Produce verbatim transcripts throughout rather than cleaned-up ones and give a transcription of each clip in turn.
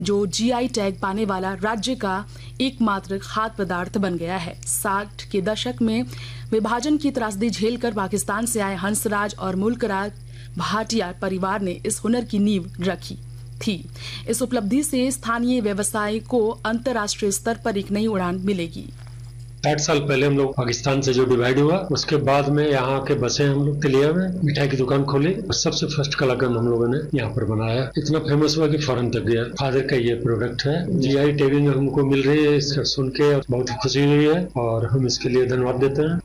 जो GI tag पाने वाला राज्य का एकमात्र खाद्य पदार्थ बन गया है। साठ के दशक में विभाजन की त्रासदी झेलकर पाकिस्तान से आए हंसराज और मुल्कराज भाटिया परिवार ने इस हुनर की नींव रखी थी। इस उपलब्धि से स्थानीय व्यवसाय को अंतर्राष्ट्रीय स्तर पर एक नई उड़ान मिलेगी। साठ साल पहले हम लोग पाकिस्तान से जो डिवाइड हुआ, उसके बाद में यहाँ के बसे हम लोग तिलिया में मिठाई की दुकान खोली और सबसे फर्स्ट कलाकंद हम लोगों ने यहाँ पर बनाया। इतना फेमस हुआ कि फॉरेन तक गया। फादर का ये प्रोडक्ट है, जीआई टैगिंग हमको मिल रही है। इसका सुन के बहुत खुशी हुई है और हम इसके लिए धन्यवाद देते हैं।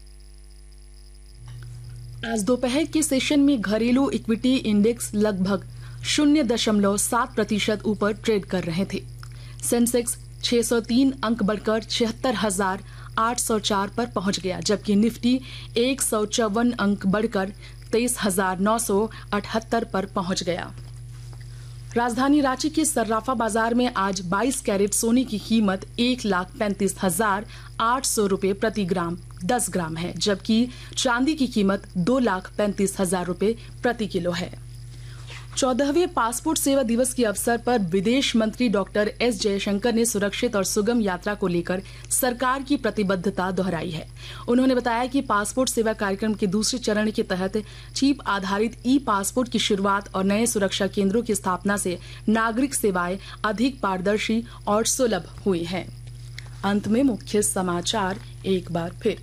आज दोपहर के सेशन में घरेलू इक्विटी इंडेक्स लगभग शून्य दशमलव सात प्रतिशत ऊपर ट्रेड कर रहे थे। सेंसेक्स छह सौ तीन अंक बढ़कर छिहत्तर हजार आठ सौ चार पर पहुंच गया, जबकि निफ्टी एक सौ चौवन अंक बढ़कर तेईस हजार नौ सौ अठहत्तर पर पहुंच गया। राजधानी रांची के सर्राफा बाजार में आज बाईस कैरेट सोने की कीमत एक लाख पैंतीस हजार आठ सौ रूपये प्रति ग्राम दस ग्राम है, जबकि चांदी की कीमत दो लाख पैंतीस हजार रूपये प्रति किलो है। चौदहवें पासपोर्ट सेवा दिवस के अवसर पर विदेश मंत्री डॉक्टर एस जयशंकर ने सुरक्षित और सुगम यात्रा को लेकर सरकार की प्रतिबद्धता दोहराई है। उन्होंने बताया कि पासपोर्ट सेवा कार्यक्रम के दूसरे चरण के तहत चिप आधारित ई पासपोर्ट की शुरुआत और नए सुरक्षा केंद्रों की स्थापना से नागरिक सेवाएं अधिक पारदर्शी और सुलभ हुई हैं। अंत में मुख्य समाचार एक बार फिर।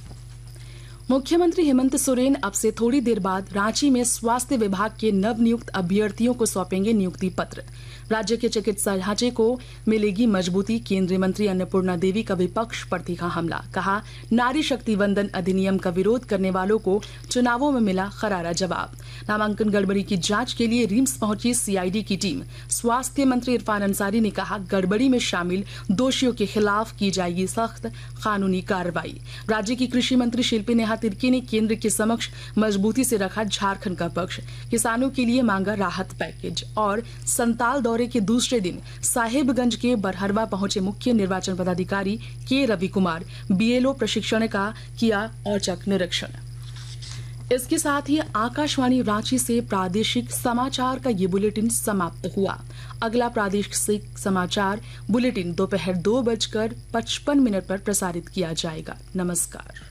मुख्यमंत्री हेमंत सोरेन अब से थोड़ी देर बाद रांची में स्वास्थ्य विभाग के नवनियुक्त अभ्यर्थियों को सौंपेंगे नियुक्ति पत्र। राज्य के चिकित्सा ढांचे को मिलेगी मजबूती। केंद्रीय मंत्री अन्नपूर्णा देवी का विपक्ष पर तीखा हमला। कहा, नारी शक्ति वंदन अधिनियम का विरोध करने वालों को चुनावों में मिला करारा जवाब। नामांकन गड़बड़ी की जांच के लिए रिम्स पहुंची सीआईडी की टीम। स्वास्थ्य मंत्री इरफान अंसारी ने कहा, गड़बड़ी में शामिल दोषियों के खिलाफ की जाएगी सख्त कानूनी कार्रवाई। राज्य की कृषि मंत्री शिल्पी नेहा तिर्की ने केंद्र के समक्ष मजबूती से रखा झारखंड का पक्ष। किसानों के लिए मांगा राहत पैकेज। और संताल दौरे के दूसरे दिन साहिबगंज के बरहरवा पहुंचे मुख्य निर्वाचन पदाधिकारी के रवि कुमार। बीएलओ प्रशिक्षण का किया औचक निरीक्षण। इसके साथ ही आकाशवाणी रांची से प्रादेशिक समाचार का ये बुलेटिन समाप्त हुआ। अगला प्रादेशिक समाचार बुलेटिन दोपहर दो बजकर पचपन मिनट पर प्रसारित किया जाएगा। नमस्कार।